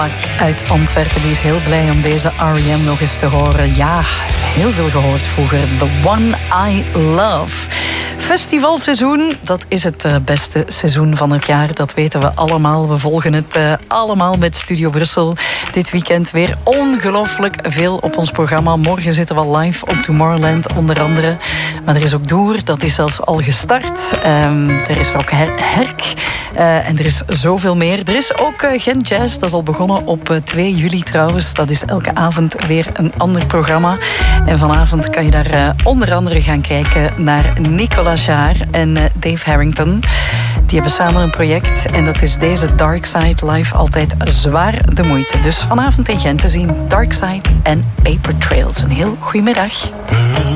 Mark uit Antwerpen. Die is heel blij om deze R.E.M. nog eens te horen. Ja, heel veel gehoord vroeger. The One I Love. Festivalseizoen, dat is het beste seizoen van het jaar. Dat weten we allemaal. We volgen het allemaal met Studio Brussel. Dit weekend weer ongelooflijk veel op ons programma. Morgen zitten we live op Tomorrowland onder andere. Maar er is ook Doer, dat is zelfs al gestart. Er is er ook Herk. En er is zoveel meer. Er is ook Gent Jazz, dat is al begonnen op 2 juli trouwens. Dat is elke avond weer een ander programma. En vanavond kan je daar onder andere gaan kijken naar Nicolas Jaar en Dave Harrington. Die hebben samen een project en dat is deze Dark Side live, altijd zwaar de moeite. Dus vanavond in Gent te zien Dark Side en Paper Trails. Een heel goedemiddag.